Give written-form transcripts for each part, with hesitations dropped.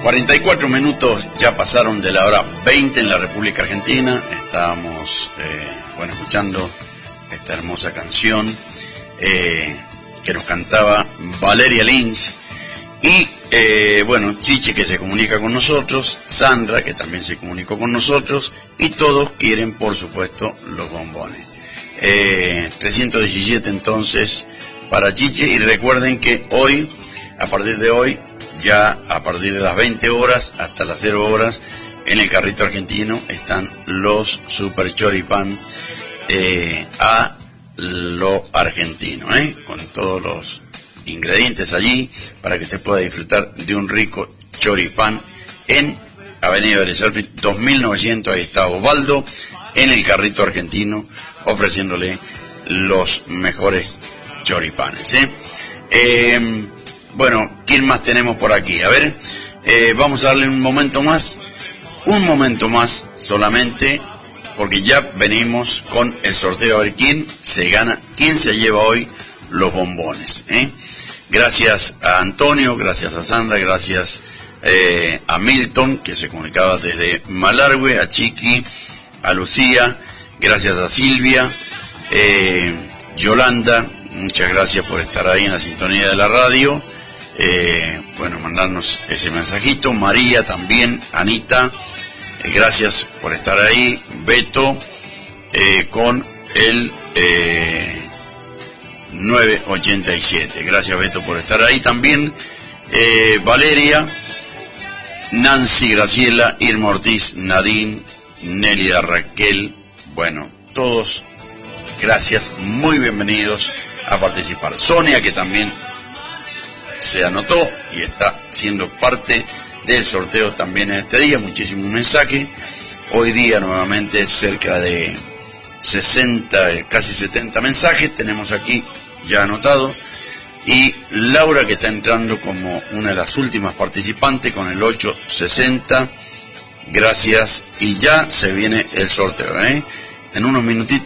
44 minutos ya pasaron de la hora 20 en la República Argentina. Estábamos escuchando esta hermosa canción que nos cantaba Valeria Lynch y Chiche, que se comunica con nosotros, Sandra, que también se comunicó con nosotros, y todos quieren, por supuesto, los bombones. 317 entonces para Chiche, y recuerden que hoy, a partir de hoy, ya a partir de las 20 horas hasta las 0 horas, en el Carrito Argentino están los Super Choripán a lo argentino, con todos los ingredientes allí para que usted pueda disfrutar de un rico choripán en Avenida Beresalfi 2900. Ahí está Osvaldo en el Carrito Argentino ofreciéndole los mejores choripanes. ¿Quién más tenemos por aquí? A ver, vamos a darle un momento más solamente, porque ya venimos con el sorteo a ver quién se gana, quién se lleva hoy los bombones. Gracias a Antonio, gracias a Sandra, gracias a Milton, que se comunicaba desde Malargüe, a Chiqui, a Lucía, gracias a Silvia, Yolanda, muchas gracias por estar ahí en la sintonía de la radio. Mandarnos ese mensajito. María también, Anita, gracias por estar ahí. Beto con el 987, gracias Beto por estar ahí también. Valeria, Nancy, Graciela, Irma Ortiz, Nadine, Nélida, Raquel, todos gracias, muy bienvenidos a participar. Sonia, que también se anotó y está siendo parte del sorteo también en este día. Muchísimos mensajes. Hoy día nuevamente cerca de 60, casi 70 mensajes tenemos aquí ya anotado. Y Laura, que está entrando como una de las últimas participantes con el 860. Gracias. Y ya se viene el sorteo, en unos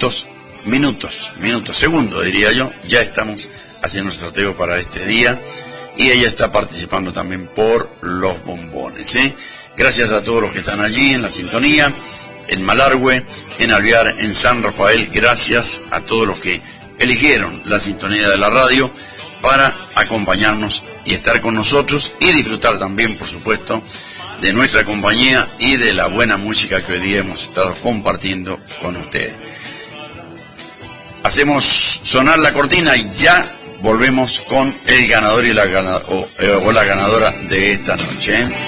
segundos diría yo, ya estamos haciendo el sorteo para este día. Y ella está participando también por los bombones. Gracias a todos los que están allí en la sintonía, en Malargüe, en Alvear, en San Rafael. Gracias a todos los que eligieron la sintonía de la radio para acompañarnos y estar con nosotros y disfrutar también, por supuesto, de nuestra compañía y de la buena música que hoy día hemos estado compartiendo con ustedes. Hacemos sonar la cortina y ya volvemos con el ganador y la ganadora de esta noche.